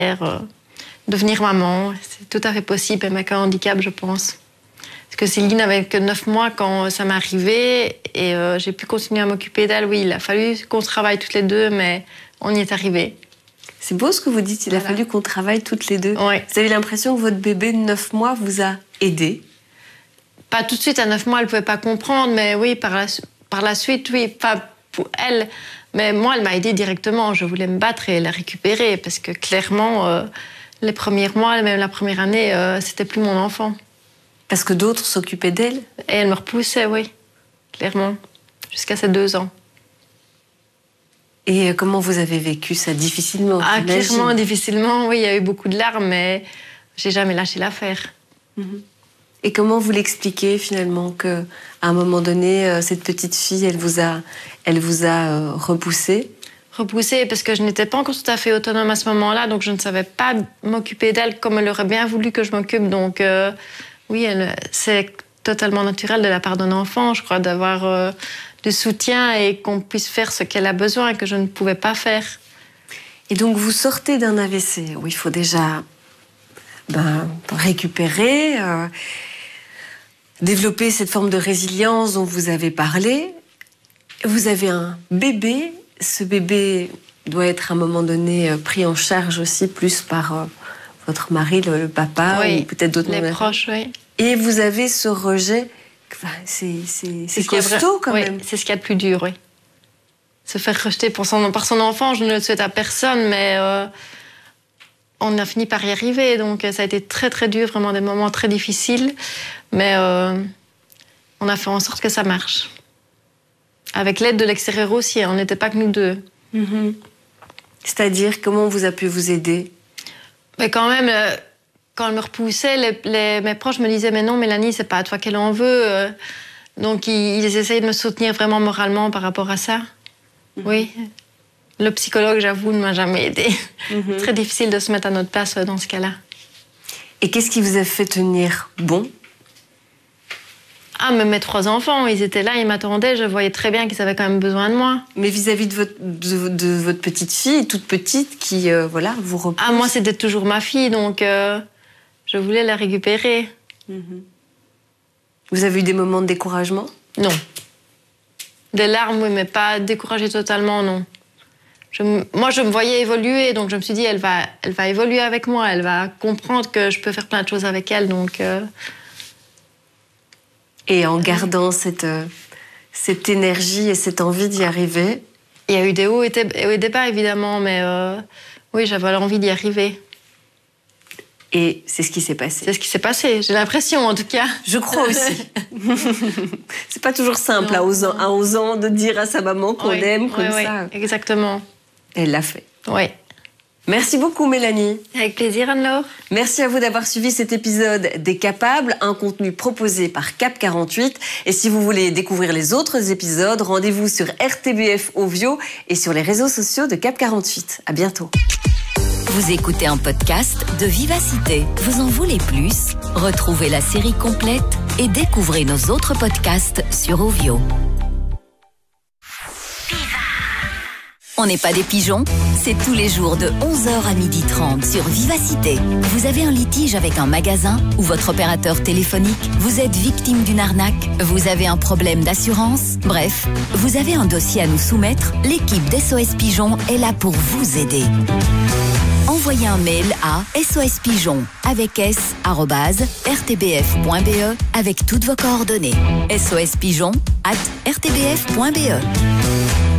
devenir maman. C'est tout à fait possible, même avec un handicap, je pense. Parce que Céline n'avait que 9 mois quand ça m'est arrivé et j'ai pu continuer à m'occuper d'elle. Oui, il a fallu qu'on travaille toutes les deux, mais on y est arrivé. C'est beau ce que vous dites, il a fallu qu'on travaille toutes les deux. Ouais. Vous avez l'impression que votre bébé de 9 mois vous a aidé? Pas tout de suite, à 9 mois, elle ne pouvait pas comprendre, mais oui, par la suite, oui, pas pour elle. Mais moi, elle m'a aidée directement. Je voulais me battre et la récupérer parce que clairement, les premiers mois, même la première année, c'était plus mon enfant. Parce que d'autres s'occupaient d'elle? Et elle me repoussait, oui, clairement, jusqu'à ses 2 ans. Et comment vous avez vécu ça? Difficilement? Ah, clairement, difficilement, oui, il y a eu beaucoup de larmes, mais j'ai jamais lâché l'affaire. Et comment vous l'expliquez finalement qu'à un moment donné, cette petite fille, elle vous a repoussé? Repoussée parce que je n'étais pas encore tout à fait autonome à ce moment-là, donc je ne savais pas m'occuper d'elle comme elle aurait bien voulu que je m'occupe. Donc oui, c'est totalement naturel de la part d'un enfant, je crois, d'avoir du soutien et qu'on puisse faire ce qu'elle a besoin et que je ne pouvais pas faire. Et donc vous sortez d'un AVC où il faut déjà récupérer, développer cette forme de résilience dont vous avez parlé. Vous avez un bébé. Ce bébé doit être à un moment donné pris en charge aussi plus par votre mari, le papa, oui, ou peut-être d'autres les proches, oui. Et vous avez ce rejet. C'est costaud quand même. Oui, c'est ce qu'il y a de plus dur, oui. Se faire rejeter par son enfant, je ne le souhaite à personne, mais on a fini par y arriver. Donc ça a été très très dur, vraiment des moments très difficiles. Mais on a fait en sorte que ça marche. Avec l'aide de l'extérieur aussi, on n'était pas que nous deux. C'est-à-dire, comment on vous a pu vous aider? Mais quand même, quand elle me repoussait, mes proches me disaient « Mais non, Mélanie, c'est pas à toi qu'elle en veut. » Donc, ils essayaient de me soutenir vraiment moralement par rapport à ça. Oui. Le psychologue, j'avoue, ne m'a jamais aidée. Très difficile de se mettre à notre place dans ce cas-là. Et qu'est-ce qui vous a fait tenir bon? Ah, mais mes 3 enfants, ils étaient là, ils m'attendaient, je voyais très bien qu'ils avaient quand même besoin de moi. Mais vis-à-vis de votre petite fille, toute petite, qui, vous repousse? Ah, moi, c'était toujours ma fille, donc je voulais la récupérer. Vous avez eu des moments de découragement? Non. Des larmes, oui, mais pas découragée totalement, non. Moi, je me voyais évoluer, donc je me suis dit, elle va évoluer avec moi, elle va comprendre que je peux faire plein de choses avec elle, donc... Et en gardant cette énergie et cette envie d'y arriver? Il y a eu des hauts et des bas, évidemment, mais oui, j'avais l'envie d'y arriver. Et c'est ce qui s'est passé? C'est ce qui s'est passé, j'ai l'impression, en tout cas. Je crois aussi. C'est pas toujours simple, à 11 ans, de dire à sa maman qu'on l'aime comme ça. Oui, exactement. Elle l'a fait. Oui. Merci beaucoup, Mélanie. Avec plaisir, Anne-Laure. Merci à vous d'avoir suivi cet épisode des Capables, un contenu proposé par Cap 48. Et si vous voulez découvrir les autres épisodes, rendez-vous sur RTBF Ovio et sur les réseaux sociaux de Cap 48. À bientôt. Vous écoutez un podcast de Vivacité. Vous en voulez plus? Retrouvez la série complète et découvrez nos autres podcasts sur Ovio. On n'est pas des pigeons, c'est tous les jours de 11h à 12h30 sur Vivacité. Vous avez un litige avec un magasin ou votre opérateur téléphonique? Vous êtes victime d'une arnaque? Vous avez un problème d'assurance? Bref, vous avez un dossier à nous soumettre? L'équipe d'SOS Pigeon est là pour vous aider. Envoyez un mail à sospigeon avec s@rtbf.be avec toutes vos coordonnées. sospigeon@rtbf.be.